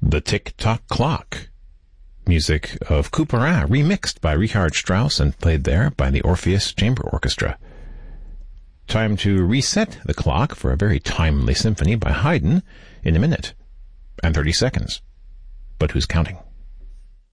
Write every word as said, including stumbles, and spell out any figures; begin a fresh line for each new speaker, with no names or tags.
The Tick-Tock Clock. Music of Couperin, remixed by Richard Strauss and played there by the Orpheus Chamber Orchestra. Time to reset the clock for a very timely symphony by Haydn in a minute and thirty seconds. But who's counting?